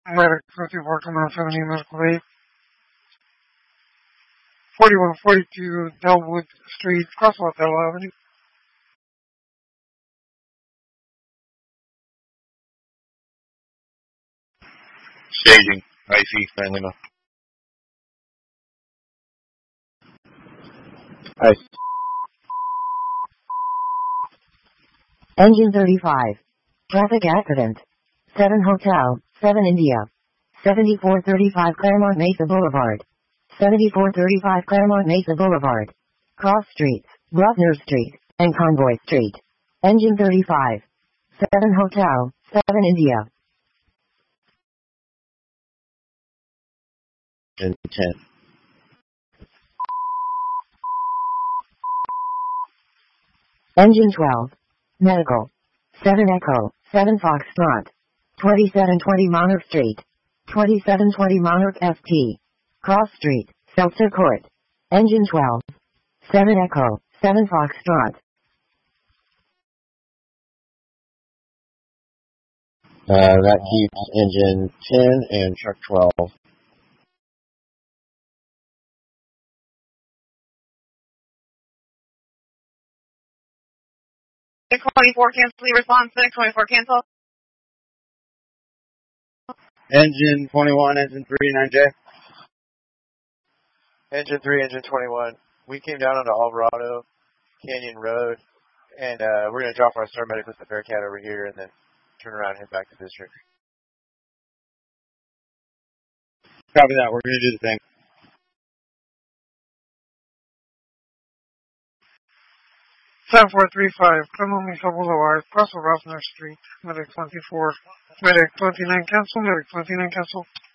Medic 54 Command 70 Medical Aid. 4142 Delwood Street, Crosswalk Avenue. Staging. IC, San Lima. IC. Engine 35. Traffic accident. 7 Hotel, 7 India. 7435 Claremont Mesa Boulevard. 7435 Claremont Mesa Boulevard. Cross Streets, Bruckner Street, and Convoy Street. Engine 35. 7 Hotel, 7 India. Engine 10. Engine 12. Medical. 7 Echo, 7 Foxtrot. 2720 Monarch Street. 2720 Monarch ST. Cross Street, Seltzer Court. Engine 12. 7 Echo, 7 Foxtrot. That keeps engine 10 and truck 12. Six 24 cancel, response 624 cancel. Engine 21, engine 3, 9J. Engine 3, engine 21. We came down onto Alvarado Canyon Road, and we're going to drop our Star Medic with the Bearcat over here and then turn around and head back to district. Copy that. We're going to do the thing. Seven 435 Claremont Mesa Boulevard, Crosswalk Bruckner Street. Medic 24. Medic 29 cancel. Medic 29 cancel.